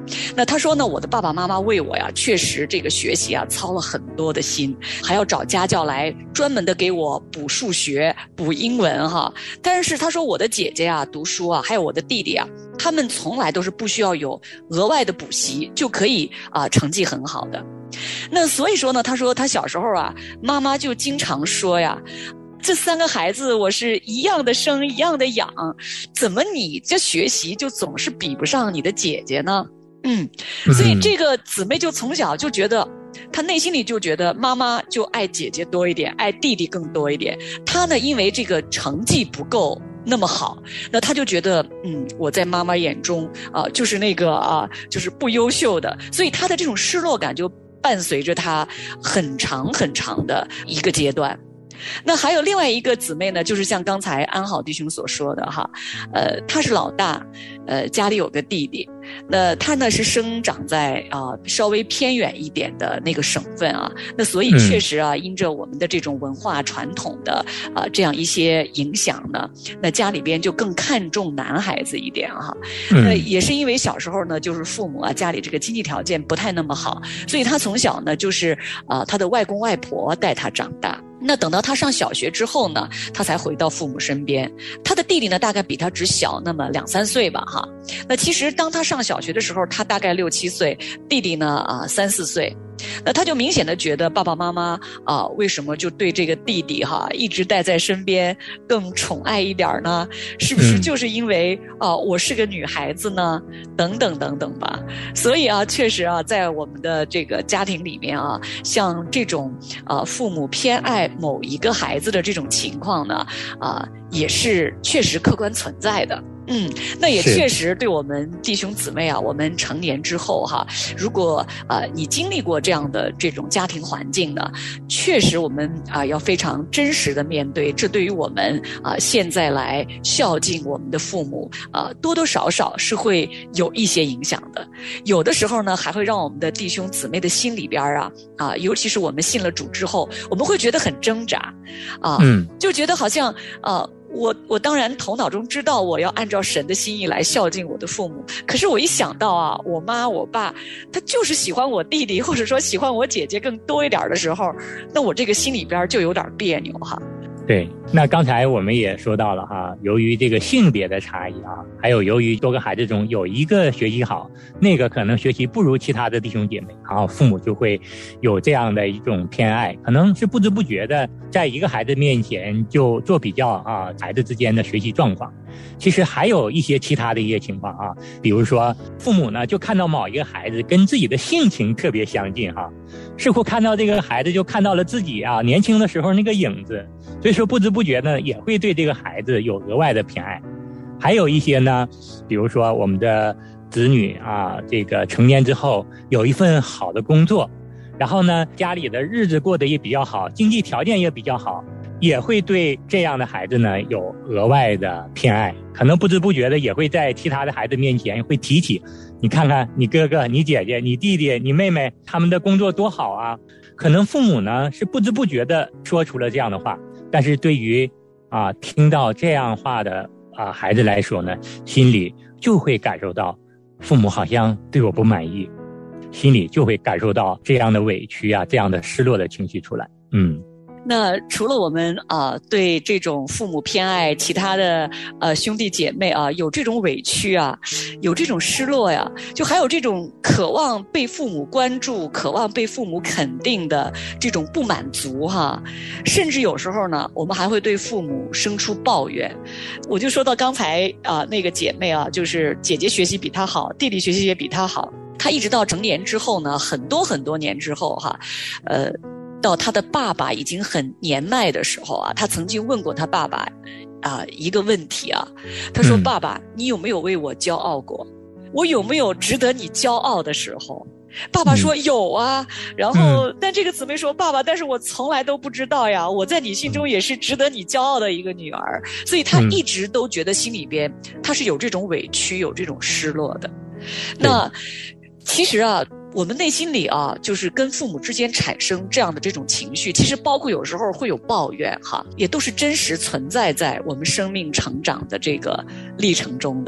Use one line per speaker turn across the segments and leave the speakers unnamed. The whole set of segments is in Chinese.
那他说呢，我的爸爸妈妈为我呀，确实这个学习啊操了很多的心，还要找家教来专门的给我补数学、补英文哈。但是他说我的姐姐啊读书啊，还有我的弟弟啊，他们从来都是不需要有额外的补习就可以成绩很好的。那所以说呢，他说他小时候啊，妈妈就经常说呀，这3个孩子我是一样的生一样的养，怎么你这学习就总是比不上你的姐姐呢？所以这个姊妹就从小就觉得，她内心里就觉得妈妈就爱姐姐多一点，爱弟弟更多一点。她呢，因为这个成绩不够那么好，那她就觉得，我在妈妈眼中就是那个就是不优秀的，所以她的这种失落感就伴随着她很长很长的一个阶段。那还有另外一个姊妹呢，就是像刚才安好弟兄所说的哈，他是老大，家里有个弟弟，那他呢是生长在稍微偏远一点的那个省份啊，那所以确实因着我们的这种文化传统的这样一些影响呢，那家里边就更看重男孩子一点哈，也是因为小时候呢，就是父母家里这个经济条件不太那么好，所以他从小呢就是他的外公外婆带他长大。那等到他上小学之后呢，他才回到父母身边。他的弟弟呢，大概比他只小那么2-3岁吧，哈。那其实当他上小学的时候，他大概6-7岁，弟弟呢3-4岁。那他就明显的觉得爸爸妈妈为什么就对这个弟弟一直带在身边更宠爱一点呢？是不是就是因为我是个女孩子呢？等等等等吧。所以确实在我们的这个家庭里面像这种父母偏爱某一个孩子的这种情况呢也是确实客观存在的。那也确实对我们弟兄姊妹我们成年之后如果你经历过这样的这种家庭环境呢，确实我们要非常真实的面对，这对于我们现在来孝敬我们的父母多多少少是会有一些影响的。有的时候呢，还会让我们的弟兄姊妹的心里边尤其是我们信了主之后，我们会觉得很挣扎就觉得好像我当然头脑中知道我要按照神的心意来孝敬我的父母，可是我一想到我妈我爸他就是喜欢我弟弟，或者说喜欢我姐姐更多一点的时候，那我这个心里边就有点别扭
对，那刚才我们也说到了由于这个性别的差异还有由于多个孩子中有一个学习好，那个可能学习不如其他的弟兄姐妹，父母就会有这样的一种偏爱，可能是不知不觉的在一个孩子面前就做比较孩子之间的学习状况。其实还有一些其他的一些情况比如说父母呢就看到某一个孩子跟自己的性情特别相近似乎看到这个孩子就看到了自己年轻的时候那个影子，所以说不知不觉呢也会对这个孩子有额外的偏爱。还有一些呢，比如说我们的子女这个成年之后有一份好的工作，然后呢家里的日子过得也比较好，经济条件也比较好，也会对这样的孩子呢有额外的偏爱，可能不知不觉的也会在其他的孩子面前会提起，你看看你哥哥你姐姐你弟弟你妹妹他们的工作多好可能父母呢是不知不觉的说出了这样的话，但是对于听到这样话的孩子来说呢，心里就会感受到父母好像对我不满意，心里就会感受到这样的委屈这样的失落的情绪出来。
那除了我们对这种父母偏爱其他的兄弟姐妹有这种委屈有这种失落就还有这种渴望被父母关注，渴望被父母肯定的这种不满足甚至有时候呢，我们还会对父母生出抱怨。我就说到刚才那个姐妹就是姐姐学习比她好，弟弟学习也比她好，她一直到成年之后呢，很多很多年之后到他的爸爸已经很年迈的时候他曾经问过他爸爸一个问题他说爸爸，你有没有为我骄傲过？我有没有值得你骄傲的时候？爸爸说有然后但这个姊妹说爸爸，但是我从来都不知道我在你心中也是值得你骄傲的一个女儿，所以他一直都觉得心里边他是有这种委屈有这种失落的。那其实我们内心里就是跟父母之间产生这样的这种情绪，其实包括有时候会有抱怨也都是真实存在在我们生命成长的这个历程中的。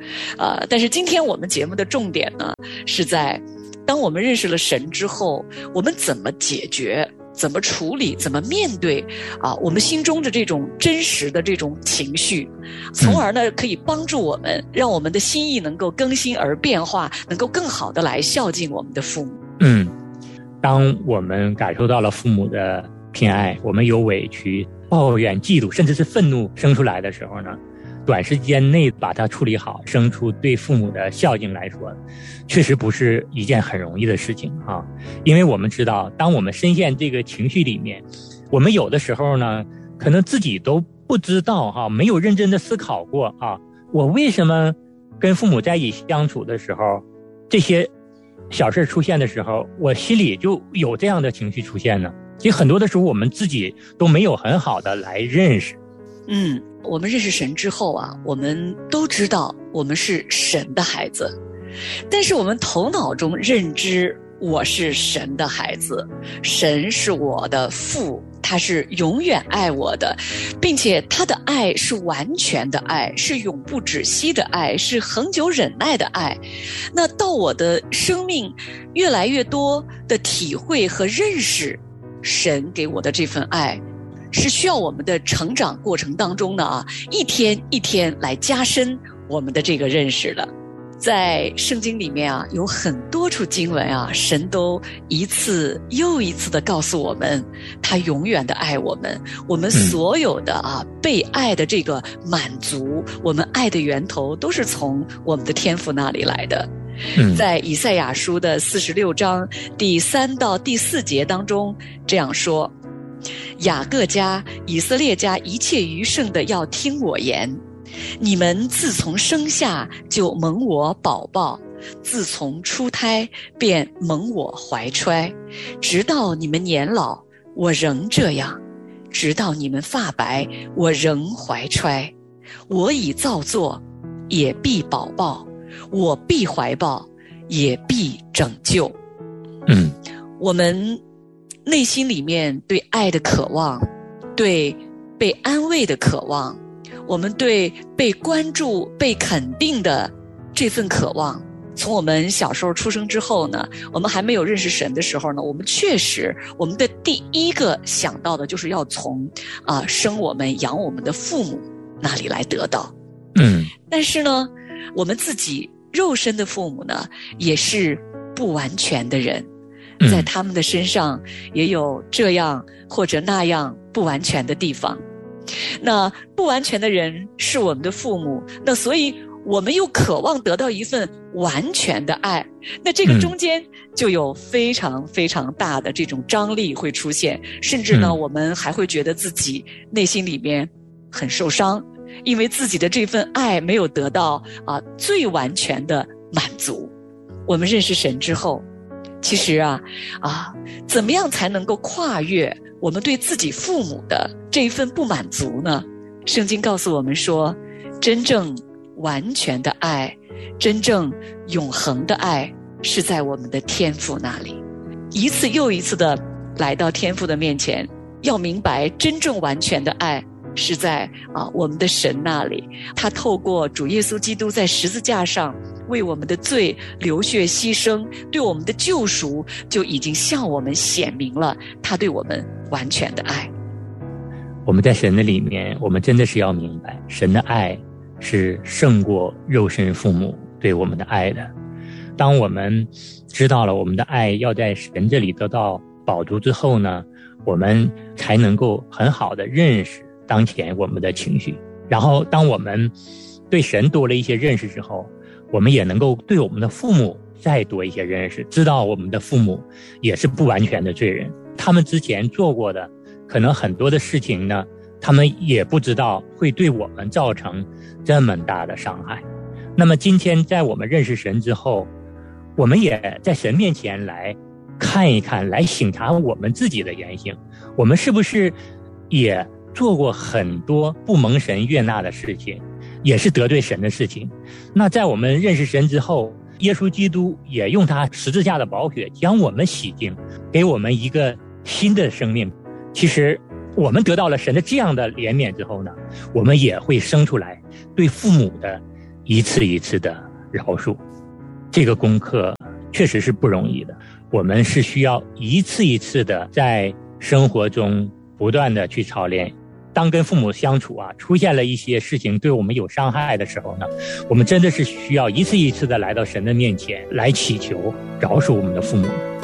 但是今天我们节目的重点呢，是在当我们认识了神之后，我们怎么解决、怎么处理、怎么面对我们心中的这种真实的这种情绪，从而呢可以帮助我们，让我们的心意能够更新而变化，能够更好的来孝敬我们的父母。
当我们感受到了父母的偏爱，我们有委屈、抱怨、嫉妒，甚至是愤怒生出来的时候呢，短时间内把它处理好，生出对父母的孝敬来说，确实不是一件很容易的事情啊。因为我们知道，当我们深陷这个情绪里面，我们有的时候呢，可能自己都不知道没有认真的思考过我为什么跟父母在一起相处的时候，这些小事出现的时候，我心里就有这样的情绪出现呢？其实很多的时候，我们自己都没有很好的来认识。
我们认识神之后我们都知道我们是神的孩子，但是我们头脑中认知我是神的孩子，神是我的父，他是永远爱我的，并且他的爱是完全的爱，是永不止息的爱，是恒久忍耐的爱。那到我的生命越来越多的体会和认识神给我的这份爱，是需要我们的成长过程当中呢一天一天来加深我们的这个认识的。在圣经里面有很多处经文神都一次又一次的告诉我们，他永远的爱我们，我们所有的被爱的这个满足，我们爱的源头都是从我们的天父那里来的。在以赛亚书的46章第3到第4节当中这样说：雅各家、以色列家一切余剩的要听我言，你们自从生下就蒙我宝宝，自从出胎便蒙我怀揣，直到你们年老我仍这样，直到你们发白我仍怀揣。我已造作，也必保抱，我必怀抱，也必拯救。我们内心里面对爱的渴望，对被安慰的渴望，我们对被关注、被肯定的这份渴望，从我们小时候出生之后呢，我们还没有认识神的时候呢，我们确实我们的第一个想到的就是要从生我们养我们的父母那里来得到。但是呢，我们自己肉身的父母呢，也是不完全的人，在他们的身上也有这样或者那样不完全的地方。那不完全的人是我们的父母，那所以我们又渴望得到一份完全的爱，那这个中间就有非常非常大的这种张力会出现，甚至呢我们还会觉得自己内心里面很受伤，因为自己的这份爱没有得到最完全的满足。我们认识神之后，其实怎么样才能够跨越我们对自己父母的这一份不满足呢？圣经告诉我们说，真正完全的爱，真正永恒的爱是在我们的天父那里。一次又一次的来到天父的面前，要明白真正完全的爱是在我们的神那里。他透过主耶稣基督在十字架上为我们的罪流血牺牲，对我们的救赎就已经向我们显明了他对我们完全的爱。
我们在神的里面，我们真的是要明白，神的爱是胜过肉身父母对我们的爱的。当我们知道了我们的爱要在神这里得到饱足之后呢，我们才能够很好的认识当前我们的情绪。然后当我们对神多了一些认识之后，我们也能够对我们的父母再多一些认识，知道我们的父母也是不完全的罪人，他们之前做过的可能很多的事情呢，他们也不知道会对我们造成这么大的伤害。那么今天在我们认识神之后，我们也在神面前来看一看，来省察我们自己的言行，我们是不是也做过很多不蒙神悦纳的事情，也是得罪神的事情。那在我们认识神之后，耶稣基督也用他十字架的宝血将我们洗净，给我们一个新的生命。其实我们得到了神的这样的怜悯之后呢，我们也会生出来对父母的一次一次的饶恕。这个功课确实是不容易的，我们是需要一次一次的在生活中不断的去操练。当跟父母相处出现了一些事情对我们有伤害的时候呢，我们真的是需要一次一次的来到神的面前来祈求饶恕我们的父母。